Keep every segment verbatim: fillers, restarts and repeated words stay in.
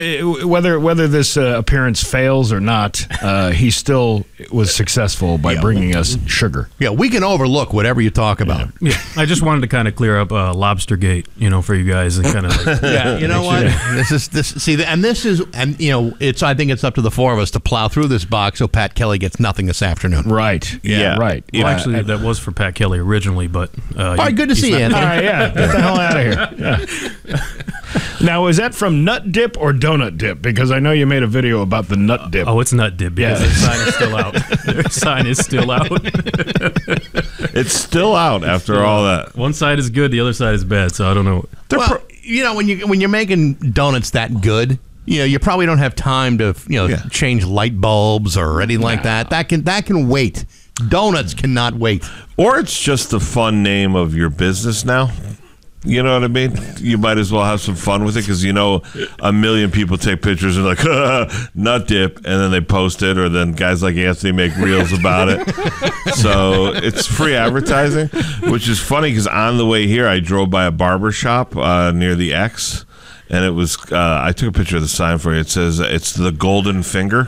it, whether whether this uh, appearance fails or not, uh, he still was successful by yeah. bringing us sugar. Yeah, we can overlook whatever you talk about. Yeah, yeah. I just wanted to kind of clear up uh, Lobstergate, you know, for you guys, and kind of like, yeah, you know what? This is this. See, and this is, and you know, it's. I think it's up to the four of us to plow through this box so Pat Kelly gets nothing this afternoon. Right. Yeah. yeah. Right. Well, yeah. actually, I, that was for Pat Kelly originally, but uh, all right, good to see you, Anthony. All right, yeah, get the hell out of here. Yeah. Now, is that from Nut Dip or Donut Dip? Because I know you made a video about the Nut Dip. Oh, it's Nut Dip because Yeah. the sign is still out. Their sign is still out. It's still out after still all out. that. One side is good, the other side is bad, so I don't know. Well, pro- you know, when you when you're making donuts that good, you know, you probably don't have time to, you know, Yeah. change light bulbs or anything like that. That can that can wait. Donuts cannot wait. Or it's just the fun name of your business now. You know what I mean? You might as well have some fun with it because, you know, a million people take pictures and like, Nut Dip, and then they post it, or then guys like Anthony make reels about it. So it's free advertising, which is funny because on the way here, I drove by a barber shop uh, near the X, and it was, uh, I took a picture of the sign for you. It says, it's the Golden Finger.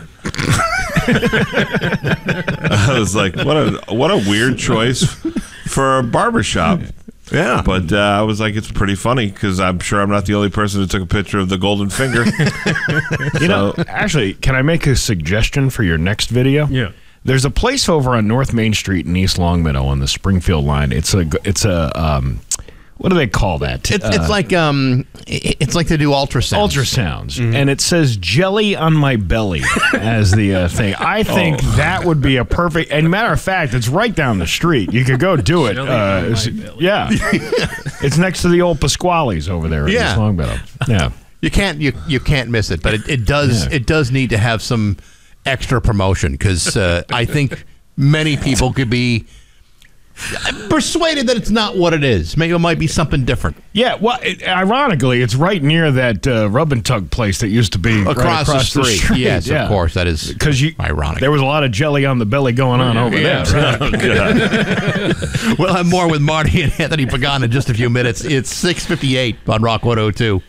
I was like, what a what a weird choice for a barber shop. Yeah. But uh, I was like, it's pretty funny because I'm sure I'm not the only person who took a picture of the Golden Finger. You know, actually, can I make a suggestion for your next video? Yeah. There's a place over on North Main Street in East Longmeadow on the Springfield line. It's a, it's a, um, what do they call that? It's, Uh, it's like um, it's like they do ultrasounds. ultrasounds, mm-hmm. and it says "jelly on my belly" as the uh, thing. I think oh. that would be a perfect. And matter of fact, it's right down the street. You could go do it. Uh, it's, yeah, it's next to the old Pasquale's over there in Yeah. East Longmeadow. Yeah, You can't you you can't miss it, but it, it does Yeah. it does need to have some extra promotion because uh, I think many people could be persuaded that it's not what it is. Maybe it might be something different. yeah. Well, it, ironically, it's right near that uh, rub and tug place that used to be Across, right across the, street. street. Yes, yeah. of course. That is Because you, ironic. There was a lot of jelly on the belly going on over Yeah, there. right. Oh, God. We'll have more with Marty and Anthony Pagan in just a few minutes. It's six fifty-eight on Rock one oh two.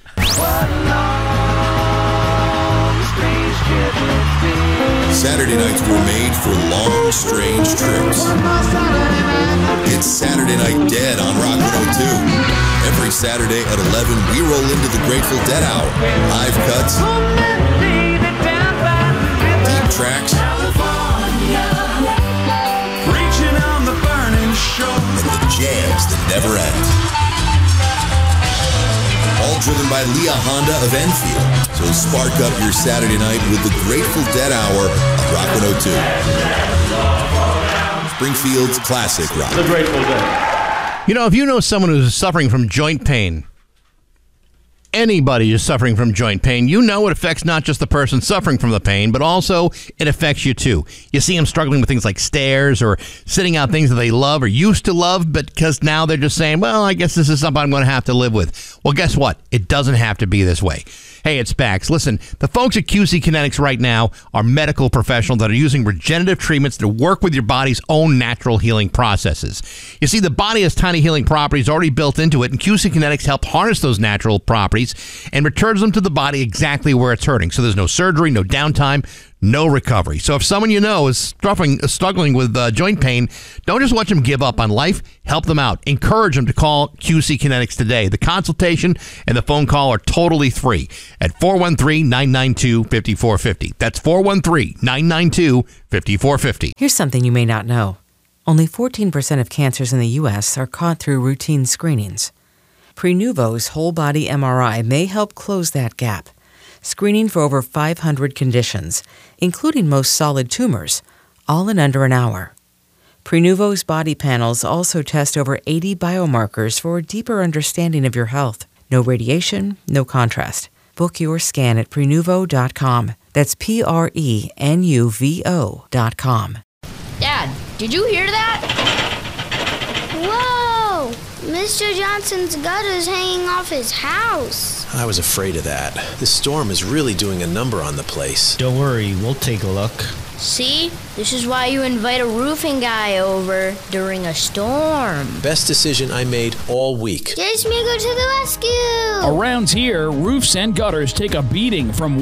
Saturday nights were made for long, strange trips. It's Saturday Night Dead on Rock one oh two. Every Saturday at eleven, we roll into the Grateful Dead Hour. Live cuts, deep tracks, and the jams that never end. All driven by Leah Honda of Enfield. So spark up your Saturday night with the Grateful Dead Hour on Rock one oh two. Springfield's classic rock. The Grateful Dead. You know, if you know someone who's suffering from joint pain, anybody is suffering from joint pain, you know it affects not just the person suffering from the pain, but also it affects you too. You see them struggling with things like stairs or sitting out things that they love or used to love, but because now they're just saying, well, I guess this is something I'm going to have to live with. Well, guess what? It doesn't have to be this way. Hey, it's Bax. Listen, the folks at Q C Kinetics right now are medical professionals that are using regenerative treatments to work with your body's own natural healing processes. You see, the body has tiny healing properties already built into it, and Q C Kinetics help harness those natural properties and returns them to the body exactly where it's hurting. So there's no surgery, no downtime, no recovery. So if someone you know is struggling, struggling with uh, joint pain, don't just watch them give up on life. Help them out. Encourage them to call Q C Kinetics today. The consultation and the phone call are totally free at four one three, nine nine two, five four five zero. That's four one three, nine nine two, five four five zero. Here's something you may not know. Only fourteen percent of cancers in the U S are caught through routine screenings. Prenuvo's whole body M R I may help close that gap, screening for over five hundred conditions, including most solid tumors, all in under an hour. Prenuvo's body panels also test over eighty biomarkers for a deeper understanding of your health. No radiation, no contrast. Book your scan at Prenuvo dot com. That's P R E N U V O dot com. Dad, did you hear that? Whoa! Mister Johnson's gutter's hanging off his house. I was afraid of that. This storm is really doing a number on the place. Don't worry, we'll take a look. See? This is why you invite a roofing guy over during a storm. Best decision I made all week. Jace Migo to the rescue! Around here, roofs and gutters take a beating from